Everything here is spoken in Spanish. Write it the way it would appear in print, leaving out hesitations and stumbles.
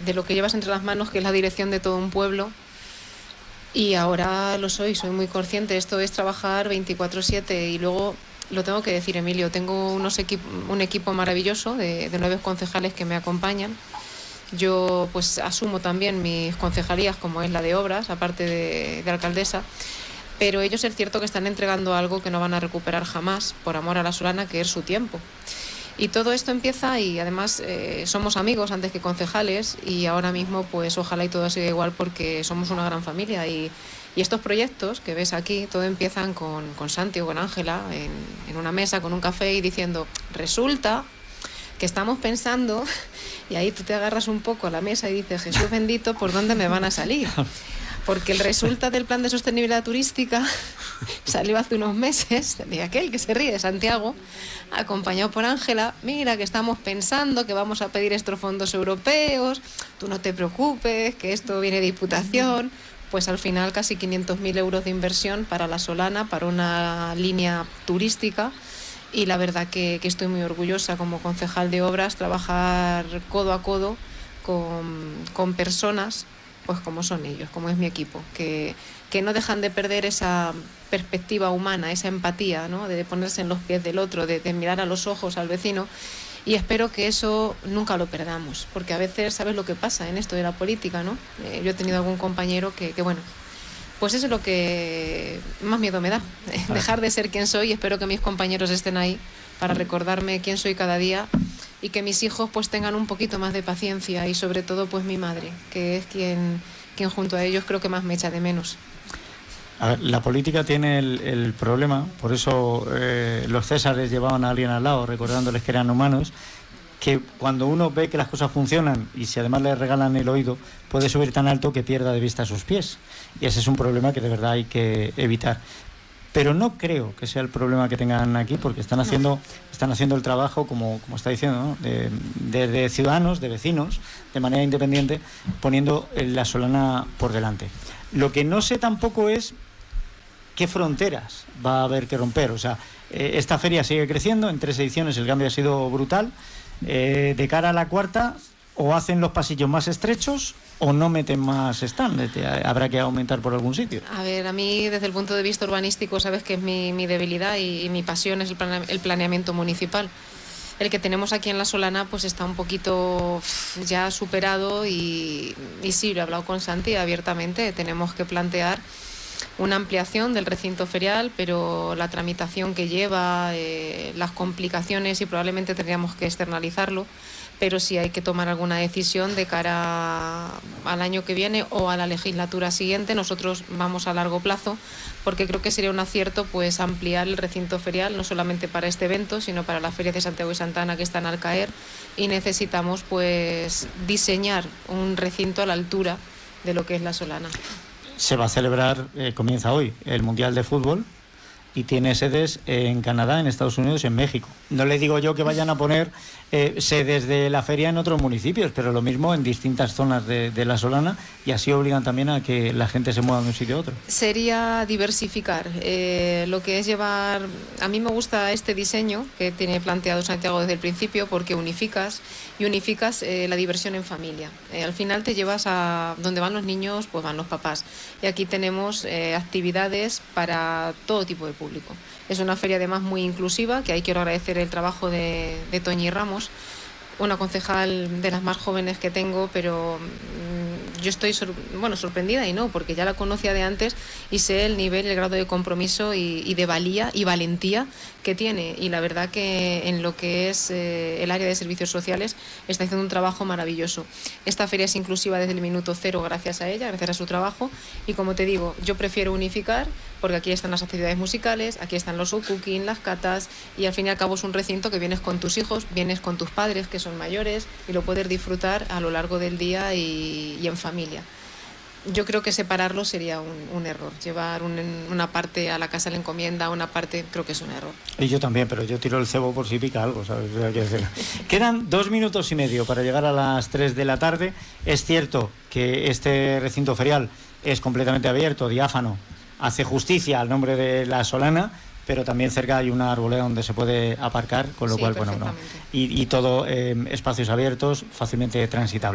de lo que llevas entre las manos, que es la dirección de todo un pueblo. Y ahora lo soy muy consciente. Esto es trabajar 24/7 y luego, lo tengo que decir, Emilio, tengo un equipo maravilloso de 9 concejales que me acompañan. Yo pues asumo también mis concejalías, como es la de obras, aparte de alcaldesa, pero ellos es cierto que están entregando algo que no van a recuperar jamás, por amor a la Solana, que es su tiempo. Y todo esto empieza, y además somos amigos antes que concejales, y ahora mismo pues ojalá y todo siga igual, porque somos una gran familia. Y estos proyectos que ves aquí, todo empiezan con Santi o con Ángela en una mesa con un café y diciendo, resulta que estamos pensando, y ahí tú te agarras un poco a la mesa y dices, Jesús bendito, ¿por dónde me van a salir? Porque el resultado del plan de sostenibilidad turística salió hace unos meses, de aquel que se ríe, de Santiago, acompañado por Ángela. Mira, que estamos pensando que vamos a pedir estos fondos europeos, tú no te preocupes, que esto viene de Diputación. Pues al final casi 500.000 euros de inversión para la Solana, para una línea turística. Y la verdad que estoy muy orgullosa como concejal de obras, trabajar codo a codo con personas pues como son ellos, como es mi equipo, que no dejan de perder esa perspectiva humana, esa empatía, ¿no? De ponerse en los pies del otro, de mirar a los ojos al vecino, y espero que eso nunca lo perdamos, porque a veces sabes lo que pasa en esto de la política, ¿no? Yo he tenido algún compañero que bueno, pues eso es lo que más miedo me da, dejar de ser quien soy, y espero que mis compañeros estén ahí para recordarme quién soy cada día, y que mis hijos pues tengan un poquito más de paciencia, y sobre todo pues mi madre, que es quien junto a ellos creo que más me echa de menos. A ver, la política tiene el problema, por eso los Césares llevaban a alguien al lado recordándoles que eran humanos, que cuando uno ve que las cosas funcionan y si además le regalan el oído, puede subir tan alto que pierda de vista sus pies, y ese es un problema que de verdad hay que evitar. Pero no creo que sea el problema que tengan aquí, porque están haciendo el trabajo, como está diciendo, ¿no? de ciudadanos, de vecinos, de manera independiente, poniendo la Solana por delante. Lo que no sé tampoco es qué fronteras va a haber que romper. O sea, esta feria sigue creciendo, en 3 ediciones el cambio ha sido brutal. De cara a la 4ª, o hacen los pasillos más estrechos o no meten más stand, habrá que aumentar por algún sitio. A ver, a mí desde el punto de vista urbanístico sabes que es mi debilidad, y mi pasión es el planeamiento municipal. El que tenemos aquí en la Solana pues está un poquito ya superado, y sí, lo he hablado con Santi abiertamente, tenemos que plantear una ampliación del recinto ferial, pero la tramitación que lleva, las complicaciones, y probablemente tendríamos que externalizarlo, pero sí hay que tomar alguna decisión de cara al año que viene o a la legislatura siguiente. Nosotros vamos a largo plazo, porque creo que sería un acierto pues ampliar el recinto ferial, no solamente para este evento, sino para las ferias de Santiago y Santa Ana que están al caer, y necesitamos pues diseñar un recinto a la altura de lo que es la Solana. Se va a celebrar, comienza hoy, el Mundial de Fútbol, y tiene sedes en Canadá, en Estados Unidos y en México. No le digo yo que vayan a poner sedes de la feria en otros municipios, pero lo mismo en distintas zonas de la Solana, y así obligan también a que la gente se mueva de un sitio a otro. Sería diversificar, lo que es llevar... A mí me gusta este diseño que tiene planteado Santiago desde el principio, porque unificas la diversión en familia. Al final te llevas a donde van los niños, pues van los papás. Y aquí tenemos actividades para todo tipo de público. Es una feria además muy inclusiva, que ahí quiero agradecer el trabajo de Toñi Ramos, una concejal de las más jóvenes que tengo, pero yo estoy sorprendida, y no, porque ya la conocía de antes y sé el nivel, el grado de compromiso y de valía y valentía que tiene, y la verdad que en lo que es el área de servicios sociales está haciendo un trabajo maravilloso. Esta feria es inclusiva desde el minuto cero gracias a ella, gracias a su trabajo, y como te digo, yo prefiero unificar, porque aquí están las actividades musicales, aquí están los cooking, las catas, y al fin y al cabo es un recinto que vienes con tus hijos, vienes con tus padres que son mayores, y lo puedes disfrutar a lo largo del día y en familia. Yo creo que separarlo sería un error. Llevar una parte a la casa de la encomienda, una parte, creo que es un error. Y yo también, pero yo tiro el cebo por si pica algo, ¿sabes? Quedan 2 minutos y medio para llegar a las 3 de la tarde. Es cierto que este recinto ferial es completamente abierto, diáfano, hace justicia al nombre de la Solana, pero también cerca hay una arboleda donde se puede aparcar, con lo cual, bueno, no. Y todo espacios abiertos, fácilmente transitables.